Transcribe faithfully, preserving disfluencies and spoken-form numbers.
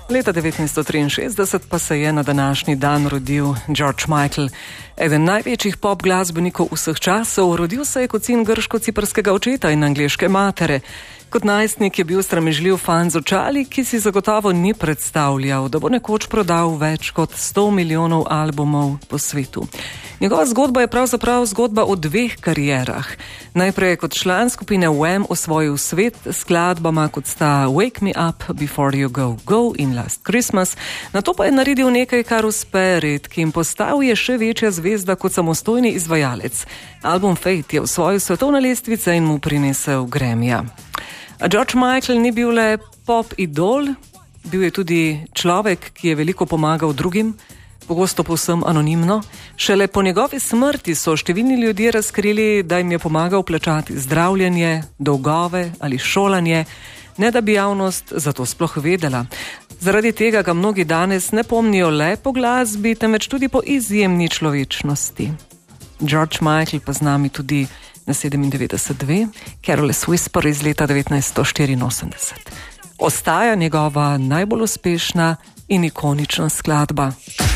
Leta devetnajststo triinšestdeset pa se je na današnji dan rodil George Michael, eden največjih pop glasbenikov vseh časov. Rodil se je kot sin grško-ciprskega očeta in angleške matere. Kot najstnik je bil sramežljiv fan z očali, ki si zagotovo ni predstavljal, da bo nekoč prodal več kot sto milijonov albumov po svetu. Njegova zgodba je pravzaprav zgodba o dveh karierah. Najprej kot član skupine Wham osvojil svet s skladbama kot sta Wake Me Up Before You Go Go in Last Christmas, nato pa je naredil nekaj, kar uspe redkim, postal je še večja zvezda kot samostojni izvajalec. Album Fate je osvojil svetovne lestvice in mu prinesel Grammyja. A George Michael ni bil le pop idol, bil je tudi človek, ki je veliko pomagal drugim, pogosto povsem anonimno. Šele po njegovi smrti so številni ljudje razkrili, da jim je pomagal plačati zdravljenje, dolgove ali šolanje, ne da bi javnost za to sploh vedela. Zaradi tega ga mnogi danes ne pomnijo le po glasbi, temveč tudi po izjemni človečnosti. George Michael pa z nami tudi na sedemindevetdeset dve, Careless Whisper iz leta devetnajststo štiriinosemdeset. Ostaja njegova najbolj uspešna in ikonična skladba.